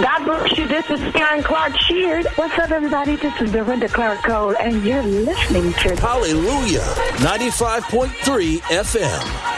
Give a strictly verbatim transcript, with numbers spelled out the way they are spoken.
God bless you. This is Karen Clark Sheard. What's up, everybody? This is Dorinda Clark Cole, and you're listening to Hallelujah, ninety-five point three F M.